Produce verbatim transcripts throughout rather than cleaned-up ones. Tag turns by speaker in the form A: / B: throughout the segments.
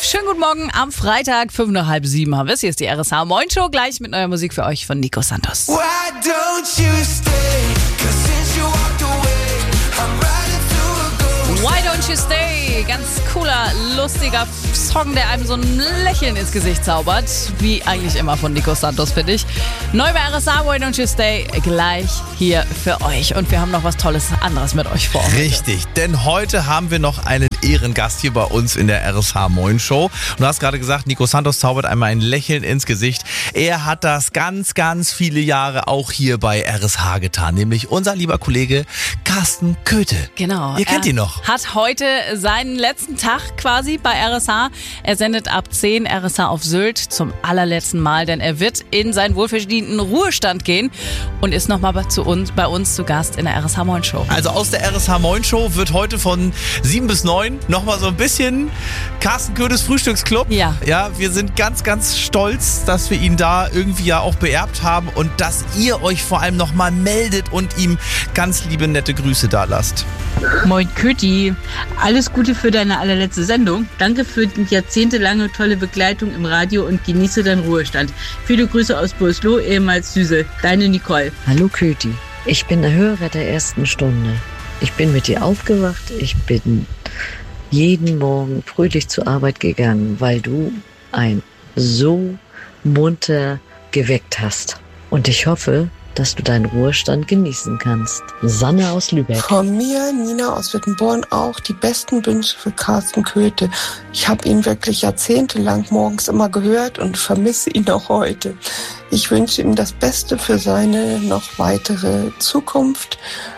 A: Schönen guten Morgen am Freitag, fünf nach halb sieben haben wir es. Hier ist die R S H Moin Show, gleich mit neuer Musik für euch von Nico Santos.
B: Why don't you stay? 'Cause since you walked away, I'm riding through a ghost.
A: Why Don't You Stay? Ganz cooler, lustiger Song, der einem so ein Lächeln ins Gesicht zaubert. Wie eigentlich immer von Nico Santos, finde ich. Neu bei R S H, Why Don't You Stay? Gleich hier für euch. Und wir haben noch was Tolles anderes mit euch vor.
C: Richtig, denn heute haben wir noch einen Ehrengast hier bei uns in der R S H Moin Show. Und du hast gerade gesagt, Nico Santos zaubert einmal ein Lächeln ins Gesicht. Er hat das ganz, ganz viele Jahre auch hier bei R S H getan, nämlich unser lieber Kollege Carsten Köthe.
A: Genau.
C: Ihr kennt
A: er
C: ihn noch.
A: Hat heute seinen letzten Tag quasi bei R S H. Er sendet ab zehn R S H auf Sylt zum allerletzten Mal, denn er wird in seinen wohlverdienten Ruhestand gehen und ist nochmal zu uns, bei uns zu Gast in der R S H Moin Show.
C: Also aus der R S H Moin Show wird heute von sieben bis neun nochmal so ein bisschen Carsten Köthes Frühstücksclub.
A: Ja.
C: Ja, wir sind ganz, ganz stolz, dass wir ihn da irgendwie ja auch beerbt haben und dass ihr euch vor allem nochmal meldet und ihm ganz liebe, nette Grüße da lasst.
D: Moin Köti, alles Gute für deine allerletzte Sendung. Danke für die jahrzehntelange tolle Begleitung im Radio und genieße deinen Ruhestand. Viele Grüße aus Boslo, ehemals Süße. Deine Nicole.
E: Hallo Köti, ich bin der Hörer der ersten Stunde. Ich bin mit dir aufgewacht, ich bin jeden Morgen fröhlich zur Arbeit gegangen, weil du ein so munter geweckt hast. Und ich hoffe, dass du deinen Ruhestand genießen kannst. Sanne aus Lübeck.
F: Von mir, Nina aus Wittenborn, auch die besten Wünsche für Carsten Köthe. Ich habe ihn wirklich jahrzehntelang morgens immer gehört und vermisse ihn auch heute. Ich wünsche ihm das Beste für seine noch weitere Zukunft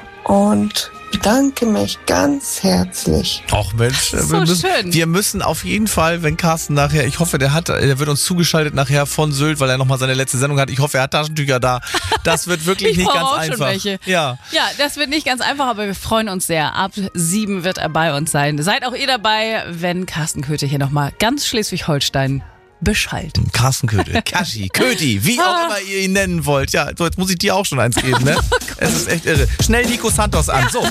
F: und bedanke mich ganz herzlich.
C: Ach Mensch,
A: So
C: wir, müssen,
A: schön.
C: wir müssen auf jeden Fall, wenn Carsten nachher, ich hoffe, der hat, der wird uns zugeschaltet nachher von Sylt, weil er nochmal seine letzte Sendung hat. Ich hoffe, er hat Taschentücher da. Das wird wirklich
A: Ich
C: nicht
A: brauche
C: ganz
A: auch schon
C: einfach.
A: welche.
C: Ja.
A: Ja, das wird nicht ganz einfach, aber wir freuen uns sehr. Ab sieben wird er bei uns sein. Seid auch ihr dabei, wenn Carsten Köthe hier nochmal ganz Schleswig-Holstein beschallt.
C: Carsten Köthe, Kaschi, Köti, wie auch immer ihr ihn nennen wollt. Ja, so jetzt muss ich dir auch schon eins geben, ne? Es ist echt irre. Schnell Nico Santos an. So.